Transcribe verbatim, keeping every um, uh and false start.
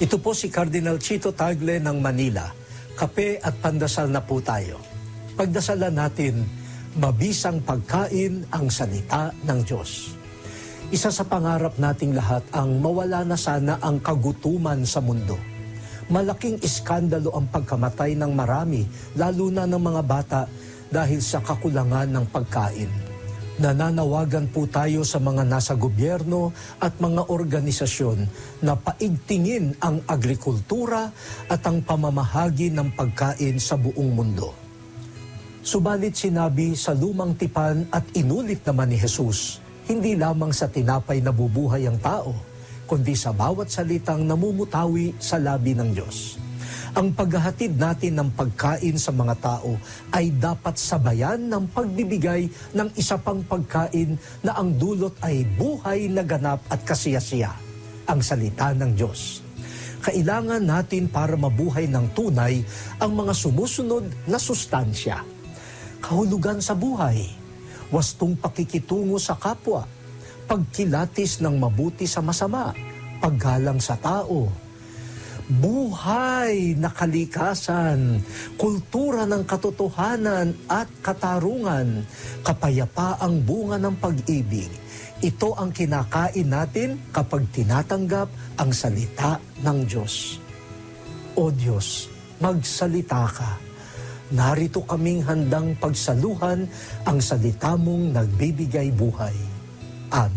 Ito po si Cardinal Chito Tagle ng Manila. Kape at pandasal na po tayo. Pagdasalan natin, mabisang pagkain ang salita ng Diyos. Isa sa pangarap nating lahat ang mawala na sana ang kagutuman sa mundo. Malaking iskandalo ang pagkamatay ng marami, lalo na ng mga bata, dahil sa kakulangan ng pagkain. Nananawagan po tayo sa mga nasa gobyerno at mga organisasyon na paigtingin ang agrikultura at ang pamamahagi ng pagkain sa buong mundo. Subalit sinabi sa lumang tipan at inulit naman ni Jesus, hindi lamang sa tinapay nabubuhay ang tao, kundi sa bawat salitang namumutawi sa labi ng Diyos. Ang paghahatid natin ng pagkain sa mga tao ay dapat sabayan ng pagbibigay ng isa pang pagkain na ang dulot ay buhay na ganap at kasiyasiya, ang salita ng Diyos. Kailangan natin para mabuhay ng tunay ang mga sumusunod na sustansya. Kahulugan sa buhay, wastong pakikitungo sa kapwa, pagkilatis ng mabuti sa masama, paggalang sa tao, buhay na kalikasan, kultura ng katotohanan at katarungan, kapayapaang bunga ng pag-ibig. Ito ang kinakain natin kapag tinatanggap ang salita ng Diyos. O Diyos, magsalita ka. Narito kaming handang pagsaluhan ang salita mong nagbibigay buhay. Amen.